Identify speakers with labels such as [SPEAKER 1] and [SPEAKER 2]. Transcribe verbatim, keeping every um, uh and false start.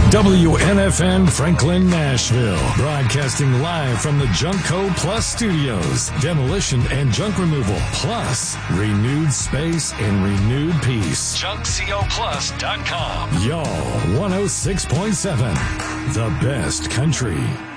[SPEAKER 1] W N F N Franklin, Nashville. Broadcasting live from the Junkco Plus Studios. Demolition and junk removal, plus renewed space and renewed peace. junk co plus dot com. Y'all, one oh six point seven. The best country.